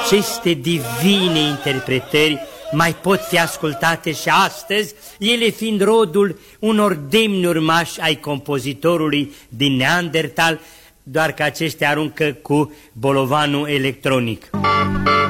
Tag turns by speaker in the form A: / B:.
A: Aceste divine interpretări mai pot fi ascultate și astăzi, ele fiind rodul unor demni urmași ai compozitorului din Neandertal, doar că aceștia aruncă cu bolovanul electronic.